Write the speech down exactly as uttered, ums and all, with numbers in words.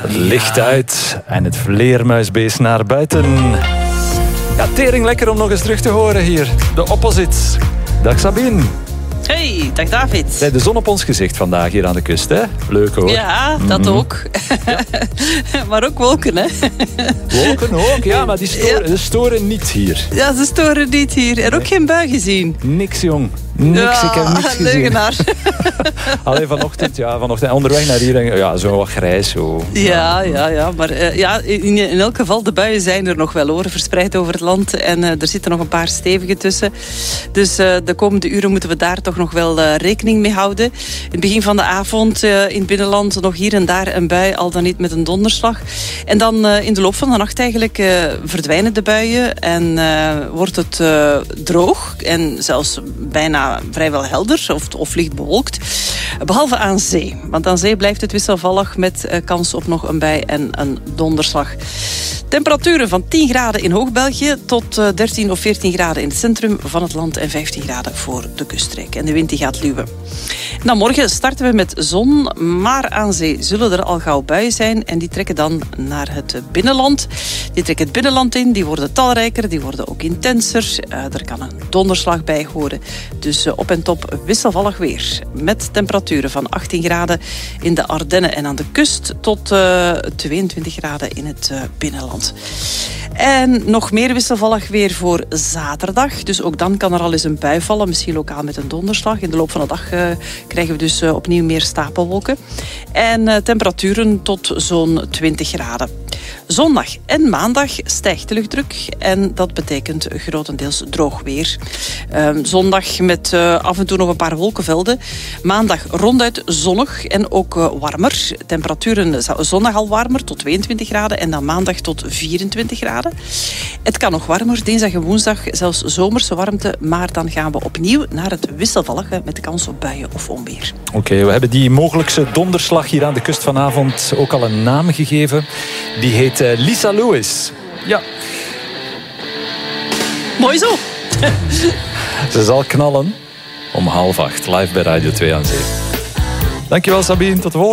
Het licht uit en het vleermuisbeest naar buiten. Ja, tering lekker om nog eens terug te horen hier. De Opposites. Dag Sabine. Hey, dag David. De zon op ons gezicht vandaag hier aan de kust, hè? Leuk hoor. Ja, dat mm-hmm. ook. Ja. Maar ook wolken, hè? Wolken ook, ja, maar die storen, ja. storen niet hier. Ja, ze storen niet hier. En ook nee. geen bui gezien. Niks, jong. Niks, ja, ik heb niks gezien. Leugenaar. Alleen vanochtend, ja, vanochtend onderweg naar hier, ja, zo wat grijs. Zo. Ja, ja, ja, maar uh, ja, in, in elk geval, de buien zijn er nog wel hoor, verspreid over het land. En uh, er zitten nog een paar stevige tussen. Dus uh, de komende uren moeten we daar toch nog wel uh, rekening mee houden. In het begin van de avond uh, in het binnenland nog hier en daar een bui, al dan niet met een donderslag. En dan uh, in de loop van de nacht eigenlijk uh, verdwijnen de buien en uh, wordt het uh, droog en zelfs bijna vrijwel helder of, of licht bewolkt. Behalve aan zee. Want aan zee blijft het wisselvallig met uh, kans op nog een bui en een donderslag. Temperaturen van tien graden in Hoog-België tot uh, dertien of veertien graden in het centrum van het land en vijftien graden voor de kuststreek. En de wind die gaat luwen. Nou, morgen starten we met zon, maar aan zee zullen er al gauw buien zijn en die trekken dan naar het binnenland. Die trekken het binnenland in, die worden talrijker, die worden ook intenser. Uh, er kan een donderslag bij horen. Dus uh, op en top wisselvallig weer. Met temperaturen van achttien graden in de Ardennen en aan de kust tot uh, tweeëntwintig graden in het uh, binnenland. En nog meer wisselvallig weer voor zaterdag. Dus ook dan kan er al eens een bui vallen. Misschien lokaal met een donderslag. In de loop van de dag uh, krijgen we dus uh, opnieuw meer stapelwolken. En uh, temperaturen tot zo'n twintig graden. Zondag en maandag stijgt de luchtdruk. En dat betekent grotendeels droog weer. Uh, zondag met uh, af en toe nog een paar wolkenvelden. Maandag ronduit zonnig en ook uh, warmer. Temperaturen zondag al warmer tot tweeëntwintig graden. En dan maandag tot vierentwintig graden. Het kan nog warmer, dinsdag en woensdag zelfs zomerse warmte, maar dan gaan we opnieuw naar het wisselvallige met de kans op buien of onweer. Oké, okay, we hebben die mogelijkse donderslag hier aan de kust vanavond ook al een naam gegeven. Die heet uh, Lisa Lewis. Ja. Mooi zo. Ze zal knallen om half acht, live bij Radio twee aan Zee. Dankjewel Sabine, tot de volgende.